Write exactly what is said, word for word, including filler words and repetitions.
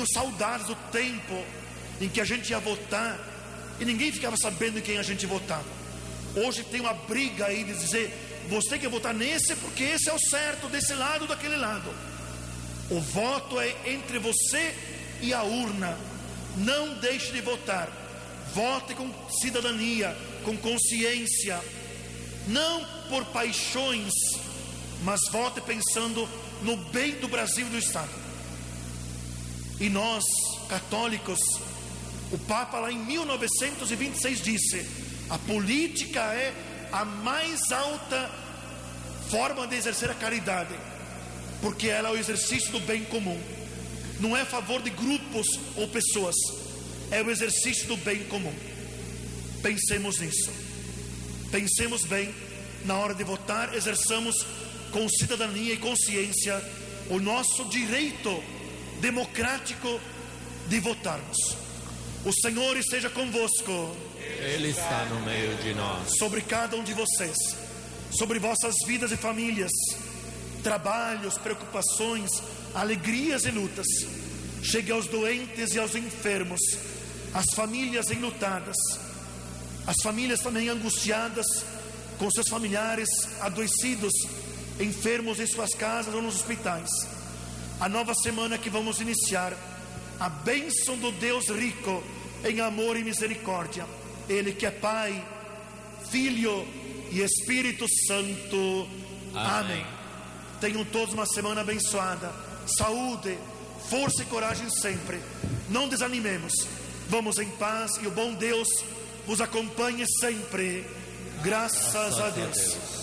Tenho saudades do tempo em que a gente ia votar e ninguém ficava sabendo em quem a gente votava. Hoje tem uma briga aí de dizer: você quer votar nesse porque esse é o certo, desse lado ou daquele lado. O voto é entre você e a urna. Não deixe de votar. Vote com cidadania, com consciência, não por paixões, mas vote pensando no bem do Brasil e do Estado. E nós, católicos, o Papa lá em mil novecentos e vinte e seis disse: a política é a mais alta forma de exercer a caridade, porque ela é o exercício do bem comum. Não é a favor de grupos ou pessoas, é o exercício do bem comum. Pensemos nisso. Pensemos bem na hora de votar. Exerçamos com cidadania e consciência o nosso direito democrático de votarmos. O Senhor esteja convosco. Ele está no meio de nós. Sobre cada um de vocês, sobre vossas vidas e famílias, trabalhos, preocupações, alegrias e lutas. Chegue aos doentes e aos enfermos, às famílias enlutadas, as famílias também angustiadas, com seus familiares adoecidos, enfermos em suas casas ou nos hospitais. A nova semana que vamos iniciar, a bênção do Deus rico em amor e misericórdia, Ele que é Pai, Filho e Espírito Santo. Amém. Amém. Tenham todos uma semana abençoada. Saúde, força e coragem sempre. Não desanimemos. Vamos em paz e o bom Deus vos acompanhe sempre. Graças, Graças a Deus. A Deus.